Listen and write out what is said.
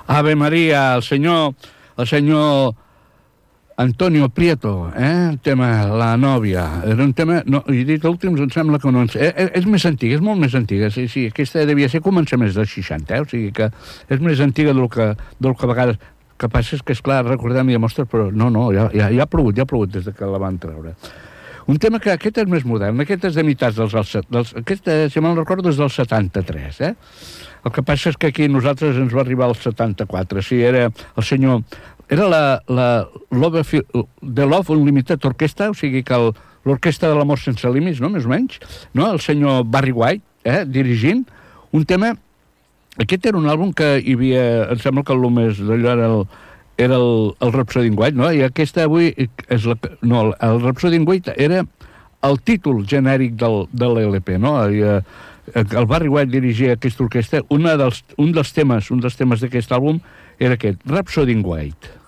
Ave Maria, el senyor Antonio Prieto, el tema La nòvia. Era un tema... No, he dit l'últim, em sembla que no... És més antiga, és molt més antiga. Sí, aquesta devia ser començaments dels 60, o sigui que és més antiga del que a vegades... El que passa és que, esclar, recordem i demostra, però no, ja ha plogut des que la van treure. Un tema que aquest és més modern, aquest és de mitats aquest, si me'n recordo, és del 73, El que passa és que aquí nosaltres ens va arribar el 74, sí, era el senyor... Era la The Love Unlimited Orquestra, o sigui que l'orquestra de l'amor sense límits, no?, més o menys, no?, el senyor Barry White, dirigint, un tema... Aquest era un àlbum que hi havia... Em sembla que el més d'allò era el Rhapsody in White, no? I aquesta avui és la... No, el Rhapsody in White era el títol genèric de l'LP, no? El Barry White dirigia aquesta orquestra. Un dels temes d'aquest àlbum era aquest, Rhapsody in White.